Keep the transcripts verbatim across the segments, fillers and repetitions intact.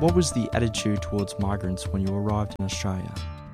What was the attitude towards migrants when you arrived in Australia?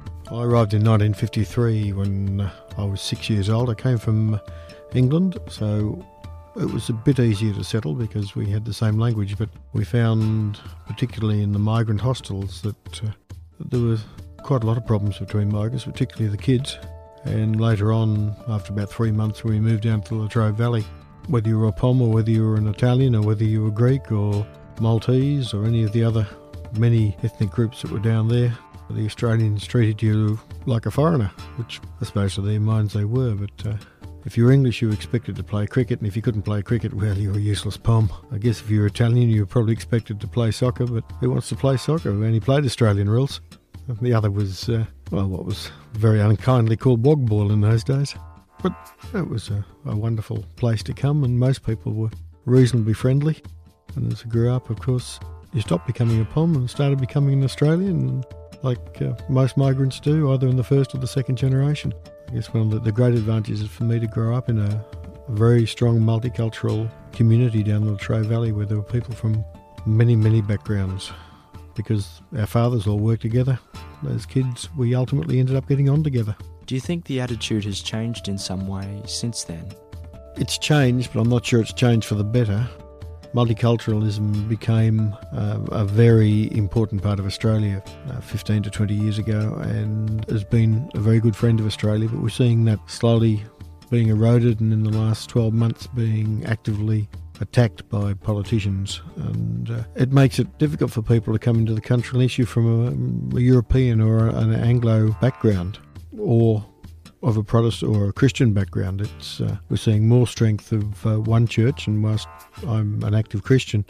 I arrived in nineteen fifty-three when I was six years old. I came from England, so it was a bit easier to settle because we had the same language, but we found, particularly in the migrant hostels, that uh, there were quite a lot of problems between migrants, particularly the kids. And later on, after about three months, we moved down to the Latrobe Valley. Whether you were a Pom or whether you were an Italian or whether you were Greek or Maltese or any of the other many ethnic groups that were down there, the Australians treated you like a foreigner, which I suppose to their minds they were, but uh, if you were English you were expected to play cricket, and if you couldn't play cricket, well, you were a useless Pom. I guess if you were Italian you were probably expected to play soccer, but who wants to play soccer? We only played Australian rules. The other was, uh, well, what was very unkindly called wog ball in those days. But it was a, a wonderful place to come, and most people were reasonably friendly. And as I grew up, of course, you stopped becoming a Pom and started becoming an Australian, like uh, most migrants do, either in the first or the second generation. I guess one of the, the great advantages for me to grow up in a, a very strong multicultural community down the Latrobe Valley where there were people from many, many backgrounds. Because our fathers all worked together. As kids, we ultimately ended up getting on together. Do you think the attitude has changed in some way since then? It's changed, but I'm not sure it's changed for the better. Multiculturalism became uh, a very important part of Australia uh, fifteen to twenty years ago and has been a very good friend of Australia, but we're seeing that slowly being eroded and in the last twelve months being actively attacked by politicians. And uh, it makes it difficult for people to come into the country unless you're from a, a European or an Anglo background or of a Protestant or a Christian background. It's uh, we're seeing more strength of uh, one church, and whilst I'm an active Christian,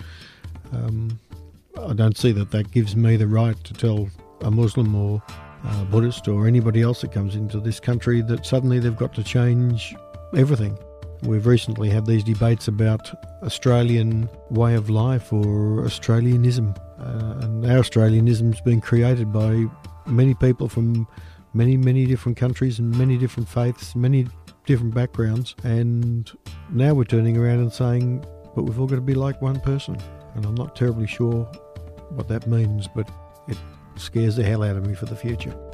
um, I don't see that that gives me the right to tell a Muslim or uh, Buddhist or anybody else that comes into this country that suddenly they've got to change everything. We've recently had these debates about Australian way of life or Australianism, uh, and our Australianism has been created by many people from many, many different countries and many different faiths, many different backgrounds, and now we're turning around and saying, but we've all got to be like one person. And I'm not terribly sure what that means, but it scares the hell out of me for the future.